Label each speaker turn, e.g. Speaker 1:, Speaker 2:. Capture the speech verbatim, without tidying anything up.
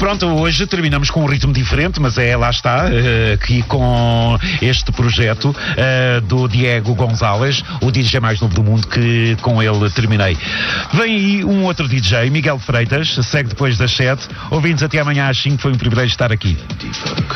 Speaker 1: Pronto, hoje terminamos com um ritmo diferente, mas é, lá está, uh, aqui com este projeto uh, do Diego Gonzalez, o D J mais novo do mundo, que com ele terminei. Vem aí um outro D J, Miguel Freitas, segue depois das sete. Ouvintes até amanhã às cinco, foi um privilégio estar aqui.